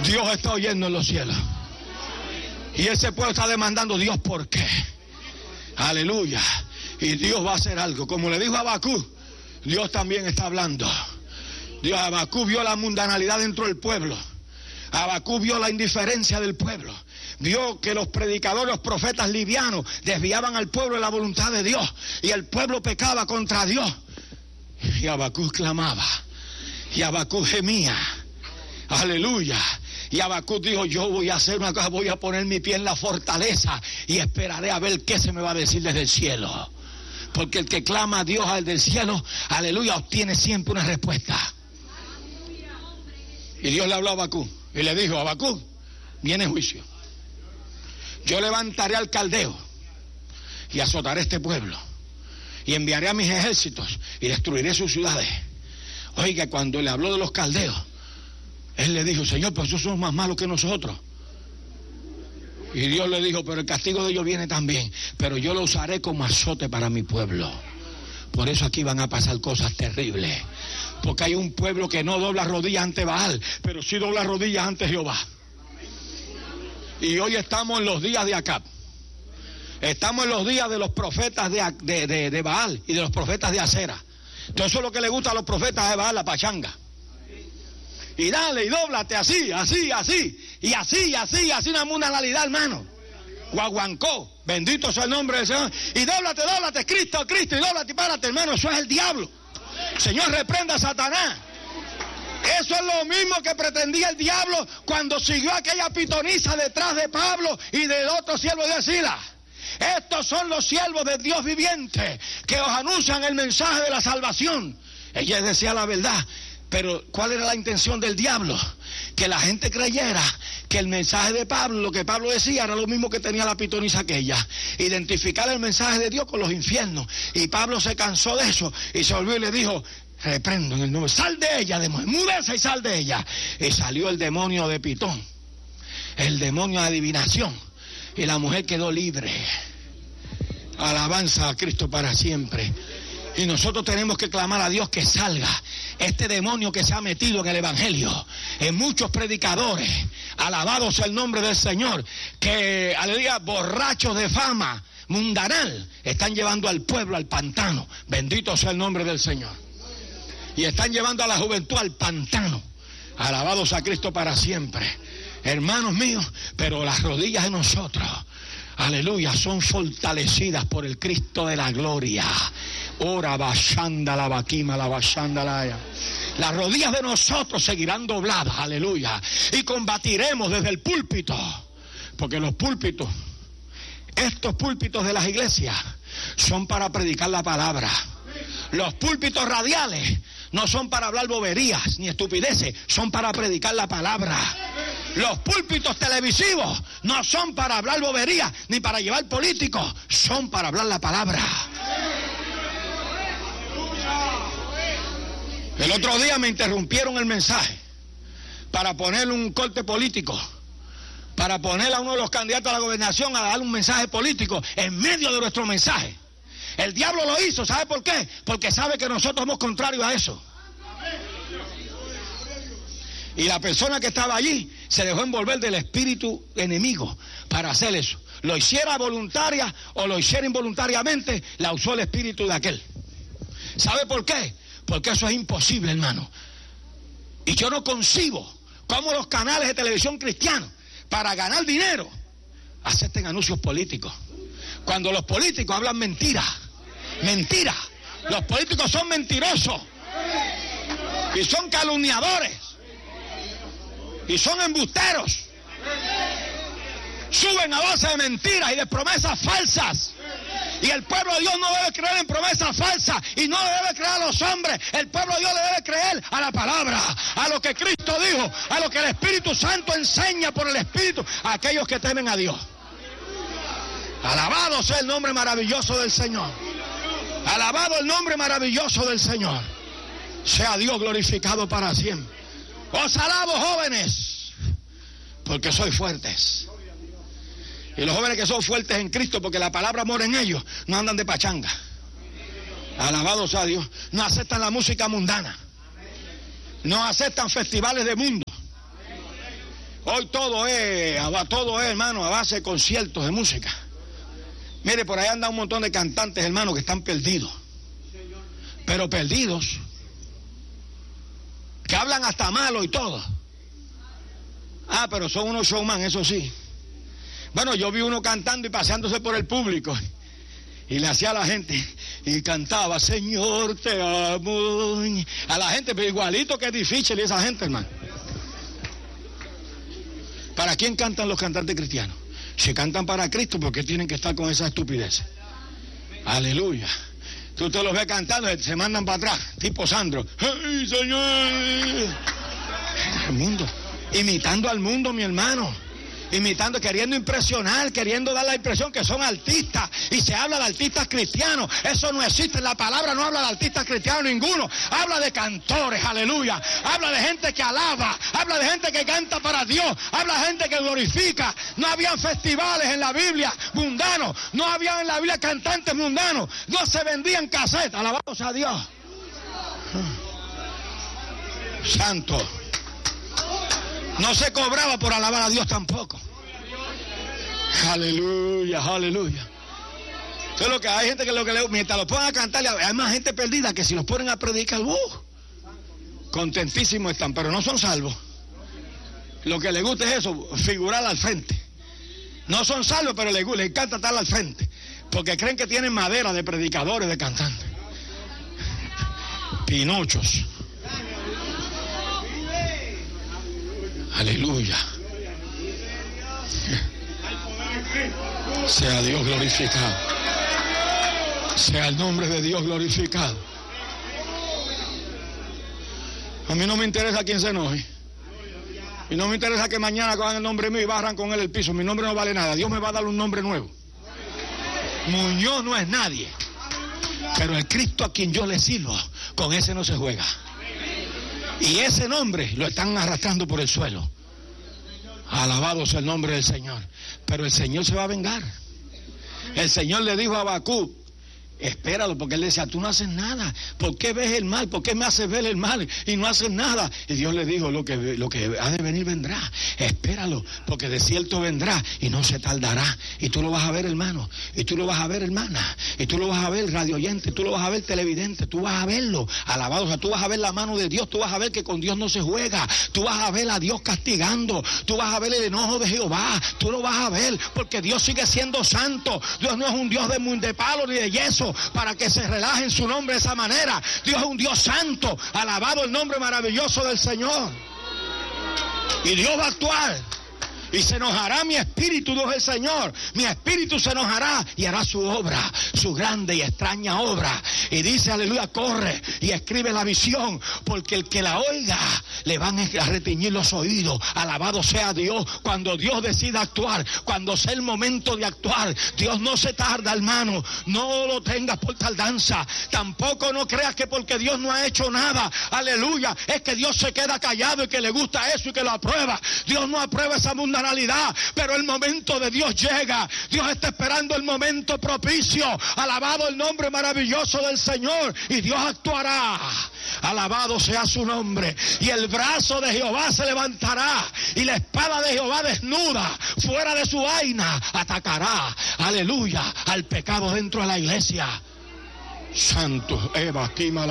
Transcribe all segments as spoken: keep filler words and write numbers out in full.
Dios está oyendo en los cielos. Y ese pueblo está demandando: Dios, ¿por qué? Aleluya. Y Dios va a hacer algo. Como le dijo a Habacuc, Dios también está hablando. Dios, Habacuc vio la mundanalidad dentro del pueblo. Habacuc vio la indiferencia del pueblo. Vio que los predicadores, los profetas livianos desviaban al pueblo de la voluntad de Dios. Y el pueblo pecaba contra Dios. Y Habacuc clamaba. Y Habacuc gemía. Aleluya. Y Habacuc dijo: yo voy a hacer una cosa, voy a poner mi pie en la fortaleza y esperaré a ver qué se me va a decir desde el cielo. Porque el que clama a Dios al del cielo, aleluya, obtiene siempre una respuesta. Y Dios le habló a Habacuc y le dijo: Habacuc, viene juicio. Yo levantaré al caldeo y azotaré este pueblo y enviaré a mis ejércitos y destruiré sus ciudades. Oiga, cuando le habló de los caldeos, él le dijo: Señor, pero esos son más malos que nosotros. Y Dios le dijo: pero el castigo de ellos viene también, pero yo lo usaré como azote para mi pueblo. Por eso aquí van a pasar cosas terribles, porque hay un pueblo que no dobla rodillas ante Baal, pero sí dobla rodillas ante Jehová. Y hoy estamos en los días de Acab. Estamos en los días de los profetas de, de, de, de Baal y de los profetas de Acera. Entonces eso es lo que le gusta a los profetas de Baal, la pachanga. Y dale, y dóblate así, así, así, y así, y así, y así, una mundanalidad, hermano. Guaguancó, bendito sea el nombre del Señor. Y dóblate, dóblate, Cristo, Cristo, y dóblate, y párate, hermano, eso es el diablo. Señor, reprenda a Satanás. Eso es lo mismo que pretendía el diablo cuando siguió a aquella pitonisa detrás de Pablo y del otro siervo de Silas. Estos son los siervos de Dios viviente que os anuncian el mensaje de la salvación. Ella decía la verdad, pero ¿cuál era la intención del diablo? Que la gente creyera que el mensaje de Pablo, lo que Pablo decía, era lo mismo que tenía la pitonisa aquella. Identificar el mensaje de Dios con los infiernos. Y Pablo se cansó de eso y se volvió y le dijo: reprendo en el nombre, sal de ella, demonio, múdese y sal de ella. Y salió el demonio de Pitón, el demonio de adivinación, y la mujer quedó libre. Alabanza a Cristo para siempre. Y nosotros tenemos que clamar a Dios que salga este demonio que se ha metido en el evangelio, en muchos predicadores, alabado sea el nombre del Señor, que, aleluya, borrachos de fama mundanal, están llevando al pueblo al pantano. Bendito sea el nombre del Señor. Y están llevando a la juventud al pantano. Alabado sea Cristo para siempre. Hermanos míos, pero las rodillas de nosotros, aleluya, son fortalecidas por el Cristo de la gloria. Ora bashanda la vaquima la bashanda la. Las rodillas de nosotros seguirán dobladas, aleluya. Y combatiremos desde el púlpito. Porque los púlpitos, estos púlpitos de las iglesias, son para predicar la palabra. Los púlpitos radiales no son para hablar boberías ni estupideces, son para predicar la palabra. Los púlpitos televisivos no son para hablar boberías ni para llevar políticos, son para hablar la palabra. El otro día me interrumpieron el mensaje para poner un corte político, para poner a uno de los candidatos a la gobernación a dar un mensaje político en medio de nuestro mensaje. El diablo lo hizo, ¿sabe por qué? Porque sabe que nosotros somos contrarios a eso. Y la persona que estaba allí se dejó envolver del espíritu enemigo para hacer eso. Lo hiciera voluntaria o lo hiciera involuntariamente, la usó el espíritu de aquel. ¿Sabe por qué? Porque eso es imposible, hermano. Y yo no concibo cómo los canales de televisión cristianos, para ganar dinero, acepten anuncios políticos. Cuando los políticos hablan mentiras, mentiras. Los políticos son mentirosos y son calumniadores y son embusteros. Suben a base de mentiras y de promesas falsas. Y el pueblo de Dios no debe creer en promesas falsas y no debe creer a los hombres. El pueblo de Dios le debe creer a la palabra, a lo que Cristo dijo, a lo que el Espíritu Santo enseña por el Espíritu a aquellos que temen a Dios. Alabado sea el nombre maravilloso del Señor. Alabado el nombre maravilloso del Señor. Sea Dios glorificado para siempre. Os alabo, jóvenes, porque sois fuertes. Y los jóvenes que son fuertes en Cristo, porque la palabra mora en ellos, no andan de pachanga. Alabado sea Dios. No aceptan la música mundana. No aceptan festivales de mundo. Hoy todo es, todo es, hermano, a base de conciertos de música. Mire, por ahí anda un montón de cantantes, hermano, que están perdidos. Pero perdidos. Que hablan hasta malo y todo. Ah, pero son unos showman, eso sí. Bueno, yo vi uno cantando y paseándose por el público. Y le hacía a la gente, y cantaba, Señor, te amo. A la gente, pero igualito que es difícil esa gente, hermano. ¿Para quién cantan los cantantes cristianos? Si cantan para Cristo, ¿por qué tienen que estar con esa estupidez? Aleluya. Tú te los ves cantando, se mandan para atrás, tipo Sandro. ¡Ay, Señor! El mundo, imitando al mundo, mi hermano. Imitando, queriendo impresionar, queriendo dar la impresión que son artistas. Y se habla de artistas cristianos. Eso no existe. La palabra no habla de artistas cristianos ninguno. Habla de cantores, aleluya. Habla de gente que alaba. Habla de gente que canta para Dios. Habla de gente que glorifica. No habían festivales en la Biblia mundanos. No había en la Biblia cantantes mundanos. No se vendían casetas. Alabados a Dios. Santo. No se cobraba por alabar a Dios tampoco. Aleluya, aleluya. Entonces lo que hay gente que lo que le, mientras lo pongan a cantar, hay más gente perdida que si los ponen a predicar, uh, contentísimos están, pero no son salvos. Lo que les gusta es eso, figurar al frente. No son salvos, pero les, les encanta estar al frente, porque creen que tienen madera de predicadores, de cantantes. Pinochos. Aleluya. Sea Dios glorificado. Sea el nombre de Dios glorificado. A mí no me interesa quién se enoje. Y no me interesa que mañana cojan el nombre mío y barran con él el piso. Mi nombre no vale nada. Dios me va a dar un nombre nuevo. Muñoz no es nadie. Pero el Cristo a quien yo le sirvo, con ese no se juega. Y ese nombre lo están arrastrando por el suelo. Alabado sea el nombre del Señor. Pero el Señor se va a vengar. El Señor le dijo a Habacuc, espéralo, porque él decía, tú no haces nada. ¿Por qué ves el mal? ¿Por qué me haces ver el mal y no haces nada? Y Dios le dijo, lo que, lo que ha de venir vendrá. Espéralo, porque de cierto vendrá y no se tardará. Y tú lo vas a ver, hermano. Y tú lo vas a ver, hermana. Y tú lo vas a ver, radio oyente. Tú lo vas a ver, televidente. Tú vas a verlo. Alabado, o sea, tú vas a ver la mano de Dios. Tú vas a ver que con Dios no se juega. Tú vas a ver a Dios castigando. Tú vas a ver el enojo de Jehová. Tú lo vas a ver, porque Dios sigue siendo santo. Dios no es un Dios de, de palo ni de yeso para que se relaje en su nombre de esa manera. Dios es un Dios santo. Alabado el nombre maravilloso del Señor. Y Dios va a actuar. Y se enojará mi espíritu, dijo el Señor. Mi espíritu se enojará y hará su obra, su grande y extraña obra. Y dice, aleluya, corre y escribe la visión, porque el que la oiga le van a retiñir los oídos. Alabado sea Dios. Cuando Dios decida actuar, cuando sea el momento de actuar, Dios no se tarda, hermano. No lo tengas por tardanza. Tampoco no creas que porque Dios no ha hecho nada, aleluya, es que Dios se queda callado y que le gusta eso y que lo aprueba. Dios no aprueba esa mundanalidad. Pero el momento de Dios llega. Dios está esperando el momento propicio. Alabado el nombre maravilloso del Señor. Y Dios actuará. Alabado sea su nombre. Y el brazo de Jehová se levantará. Y la espada de Jehová desnuda, fuera de su vaina, atacará, aleluya, al pecado dentro de la iglesia. Santo Eva,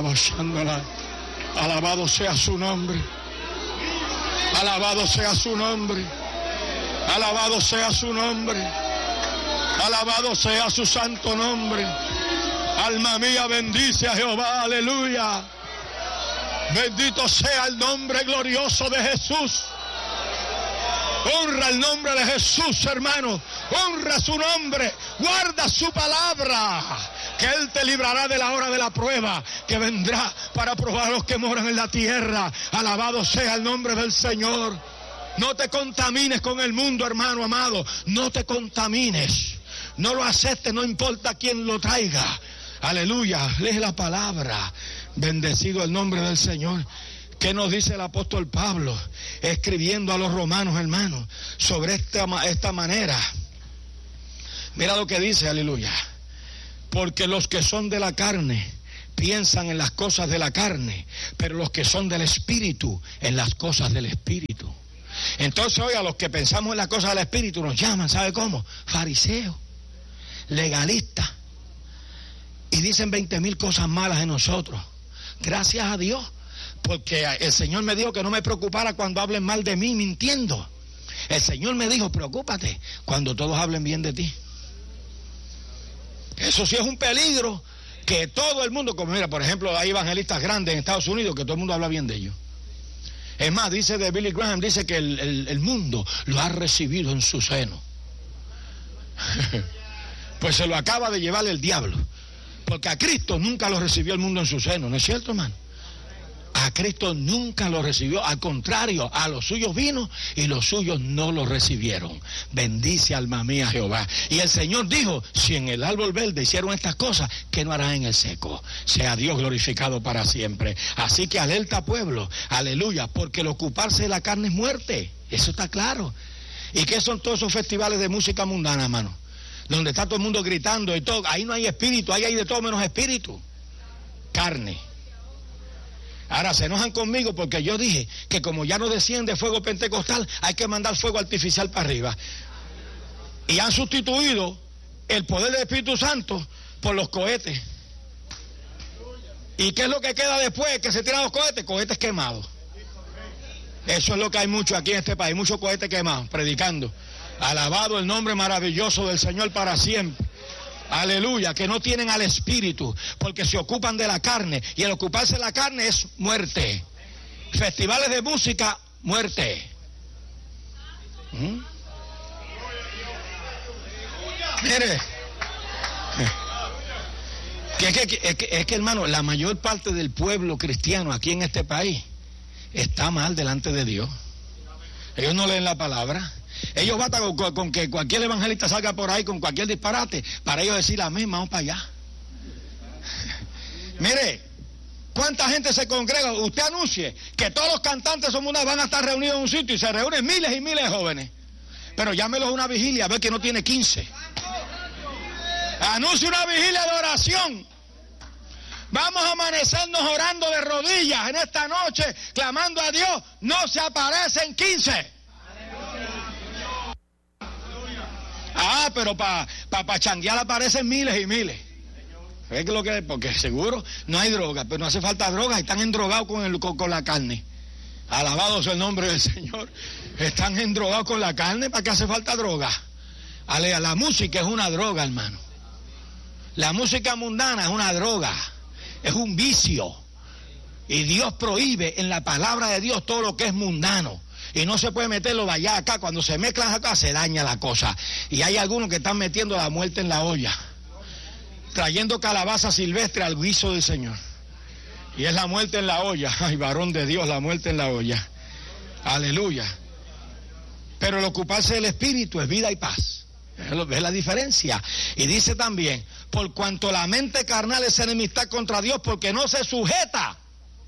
alabado sea su nombre. Alabado sea su nombre. Alabado sea su nombre. Alabado sea su santo nombre. Alma mía, bendice a Jehová. Aleluya. Bendito sea el nombre glorioso de Jesús. Honra el nombre de Jesús, hermano. Honra su nombre. Guarda su palabra, que Él te librará de la hora de la prueba, que vendrá para probar a los que moran en la tierra. Alabado sea el nombre del Señor. No te contamines con el mundo, hermano amado. No te contamines. No lo aceptes, no importa quién lo traiga. Aleluya. Lee la palabra. Bendecido el nombre del Señor. ¿Qué nos dice el apóstol Pablo? Escribiendo a los romanos, hermanos, sobre esta, esta manera. Mira lo que dice, aleluya. Porque los que son de la carne piensan en las cosas de la carne, pero los que son del Espíritu, en las cosas del Espíritu. Entonces hoy a los que pensamos en las cosas del Espíritu nos llaman, ¿sabe cómo? Fariseos, legalistas, y dicen veinte mil cosas malas de nosotros. Gracias a Dios, porque el Señor me dijo que no me preocupara cuando hablen mal de mí mintiendo. El Señor me dijo, preocúpate cuando todos hablen bien de ti. Eso sí es un peligro, que todo el mundo, como mira, por ejemplo, hay evangelistas grandes en Estados Unidos que todo el mundo habla bien de ellos. Es más, dice de Billy Graham, dice que el, el, el mundo lo ha recibido en su seno. Pues se lo acaba de llevar el diablo, porque a Cristo nunca lo recibió el mundo en su seno, ¿no es cierto, hermano? A Cristo nunca lo recibió, al contrario, a los suyos vino y los suyos no lo recibieron. Bendice alma mía Jehová. Y el Señor dijo, si en el árbol verde hicieron estas cosas, ¿qué no harán en el seco? Sea Dios glorificado para siempre. Así que alerta pueblo, aleluya, porque el ocuparse de la carne es muerte, eso está claro. ¿Y qué son todos esos festivales de música mundana, hermano? Donde está todo el mundo gritando y todo, ahí no hay espíritu, ahí hay de todo menos espíritu, carne. Ahora se enojan conmigo porque yo dije que como ya no desciende fuego pentecostal, hay que mandar fuego artificial para arriba. Y han sustituido el poder del Espíritu Santo por los cohetes. ¿Y qué es lo que queda después que se tiran los cohetes? Cohetes quemados. Eso es lo que hay mucho aquí en este país, muchos cohetes quemados, predicando. Alabado el nombre maravilloso del Señor para siempre. Aleluya, que no tienen al Espíritu, porque se ocupan de la carne, y el ocuparse de la carne es muerte. Festivales de música, muerte. ¿Mm? Mire, que, que, que, es, que, es que hermano, la mayor parte del pueblo cristiano aquí en este país está mal delante de Dios. Ellos no leen la palabra. Ellos bastan con, con que cualquier evangelista salga por ahí con cualquier disparate para ellos decir amén, vamos para allá. Mire, ¿cuánta gente se congrega? Usted anuncie que todos los cantantes son una, van a estar reunidos en un sitio y se reúnen miles y miles de jóvenes. Pero llámelos a una vigilia a ver que no tiene quince. Anuncie una vigilia de oración. Vamos a amanecernos orando de rodillas en esta noche, clamando a Dios. No se aparecen quince. Ah, pero para pa, pa changuear aparecen miles y miles. ¿Ves que lo que es? Porque seguro no hay droga, pero no hace falta droga, están endrogados con, el, con, con la carne. Alabado sea el nombre del Señor. Están endrogados con la carne, ¿para qué hace falta droga? Ale, la música es una droga, hermano. La música mundana es una droga, es un vicio. Y Dios prohíbe en la palabra de Dios todo lo que es mundano. Y no se puede meterlo de allá acá. Cuando se mezclan acá se daña la cosa. Y hay algunos que están metiendo la muerte en la olla, trayendo calabaza silvestre al guiso del Señor. Y es la muerte en la olla. Ay, varón de Dios, la muerte en la olla. Aleluya. Pero el ocuparse del Espíritu es vida y paz. ¿Ves la diferencia? Y dice también, por cuanto la mente carnal es enemistad contra Dios, porque no se sujeta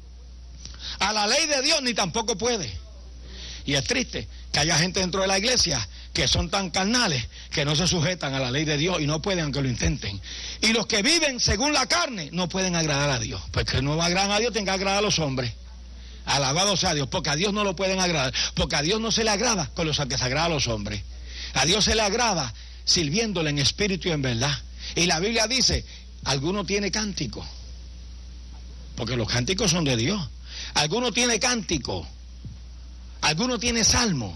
a la ley de Dios, ni tampoco puede. Y es triste que haya gente dentro de la iglesia que son tan carnales que no se sujetan a la ley de Dios y no pueden aunque lo intenten. Y los que viven según la carne no pueden agradar a Dios, porque no agradan a Dios, tienen que agradar a los hombres. Alabado sea Dios, porque a Dios no lo pueden agradar, porque a Dios no se le agrada con los que se agrada a los hombres. A Dios se le agrada sirviéndole en espíritu y en verdad. Y la Biblia dice, alguno tiene cántico, porque los cánticos son de Dios. Alguno tiene cántico, alguno tiene salmo.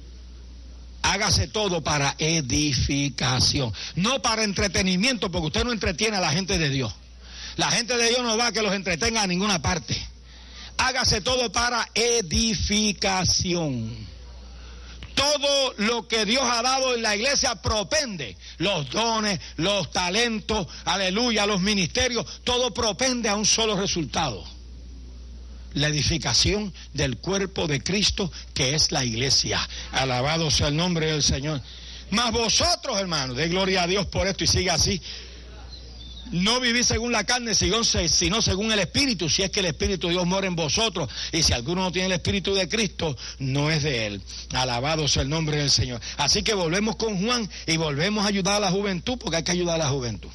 Hágase todo para edificación, no para entretenimiento, porque usted no entretiene a la gente de Dios. La gente de Dios no va a que los entretenga a ninguna parte. Hágase todo para edificación. Todo lo que Dios ha dado en la iglesia propende, los dones, los talentos, aleluya, los ministerios, todo propende a un solo resultado: la edificación del cuerpo de Cristo, que es la iglesia. Alabado sea el nombre del Señor. Mas vosotros, hermanos, de gloria a Dios por esto, y siga así, no vivís según la carne, sino según el Espíritu, si es que el Espíritu de Dios mora en vosotros. Y si alguno no tiene el Espíritu de Cristo, no es de él. Alabado sea el nombre del Señor. Así que volvemos con Juan y volvemos a ayudar a la juventud, porque hay que ayudar a la juventud.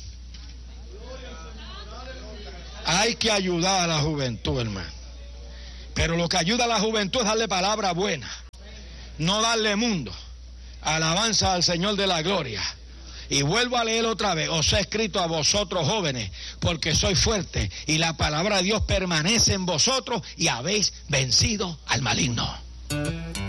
Hay que ayudar a la juventud, hermano. Pero lo que ayuda a la juventud es darle palabra buena. no darle mundo. Alabanza al Señor de la gloria. Y vuelvo a leer otra vez: os he escrito a vosotros jóvenes, porque sois fuertes, y la palabra de Dios permanece en vosotros, y habéis vencido al maligno.